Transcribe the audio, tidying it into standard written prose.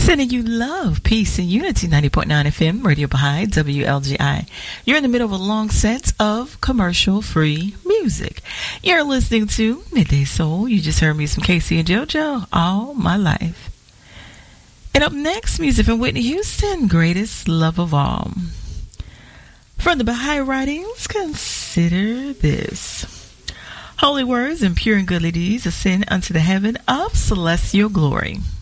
Sending you love, peace, and unity. 90.9 FM, Radio Baha'i, WLGI. You're in the middle of a long set of commercial-free music. You're listening to Midday Soul. You just heard me some Casey and JoJo, All My Life. And up next, music from Whitney Houston, Greatest Love of All. From the Baha'i writings, consider this. Holy words and pure and goodly deeds ascend unto the heaven of celestial glory.